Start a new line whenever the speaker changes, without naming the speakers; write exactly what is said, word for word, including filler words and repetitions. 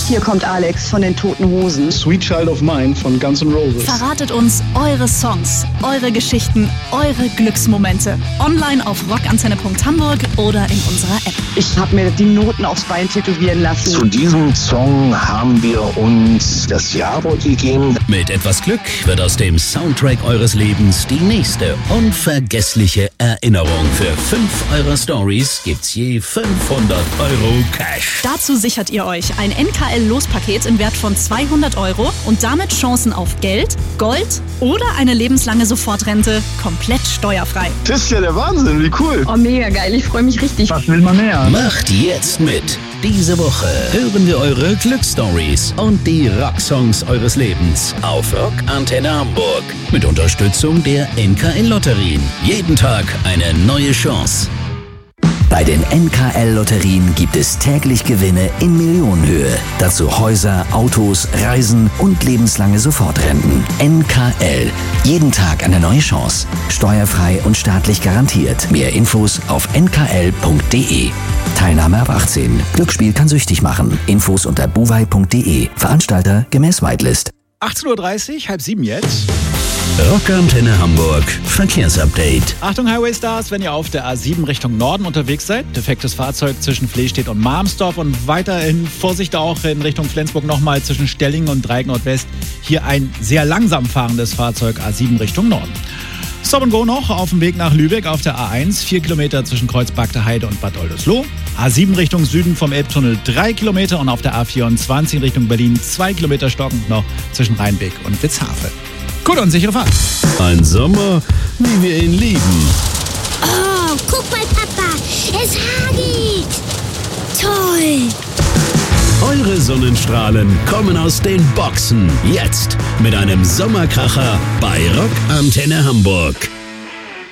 Hier kommt Alex von den Toten Hosen.
Sweet Child of Mine von Guns N' Roses.
Verratet uns eure Songs, eure Geschichten, eure Glücksmomente. Online auf rockantenne punkt hamburg oder in unserer App.
Ich habe mir die Noten aufs Bein tätowieren lassen.
Zu diesem Song haben wir uns das Jawort gegeben.
Mit etwas Glück wird aus dem Soundtrack eures Lebens die nächste unvergessliche Erinnerung. Für fünf eurer Stories gibt's je fünfhundert Euro Cash.
Dazu sichert ihr euch ein N K L-Lospaket im Wert von zweihundert Euro und damit Chancen auf Geld, Gold oder eine lebenslange Sofortrente komplett steuerfrei.
Das ist ja der Wahnsinn, wie cool.
Oh, mega geil, ich freue mich richtig.
Was will man mehr?
Macht jetzt mit. Diese Woche hören wir eure Glücksstories und die Rocksongs eures Lebens auf Rock Antenne Hamburg. Mit Unterstützung der N K L-Lotterien. Jeden Tag eine neue Chance.
Bei den N K L-Lotterien gibt es täglich Gewinne in Millionenhöhe. Dazu Häuser, Autos, Reisen und lebenslange Sofortrenten. N K L. Jeden Tag eine neue Chance. Steuerfrei und staatlich garantiert. Mehr Infos auf n k l punkt d e. Teilnahme ab achtzehn. Glücksspiel kann süchtig machen. Infos unter buwei punkt d e. Veranstalter gemäß Whitelist.
achtzehn Uhr dreißig, halb sieben jetzt.
Rockantenne Hamburg Verkehrsupdate.
Achtung Highway Stars, wenn ihr auf der A sieben Richtung Norden unterwegs seid. Defektes Fahrzeug zwischen Flehstedt und Malmstorf und weiterhin Vorsicht auch in Richtung Flensburg nochmal zwischen Stellingen und Dreieck Nordwest. Hier ein sehr langsam fahrendes Fahrzeug A sieben Richtung Norden. Stop and Go noch auf dem Weg nach Lübeck auf der A eins, vier Kilometer zwischen Kreuz Bagdeheide und Bad Oldesloe. A sieben Richtung Süden vom Elbtunnel drei Kilometer und auf der A vierundzwanzig Richtung Berlin zwei Kilometer stockend noch zwischen Rheinbeck und Witzhafe. Gute und sichere Fahrt.
Ein Sommer, wie wir ihn lieben.
Oh, guck mal, Papa, es hagelt. Toll.
Eure Sonnenstrahlen kommen aus den Boxen. Jetzt mit einem Sommerkracher bei Rock Antenne Hamburg.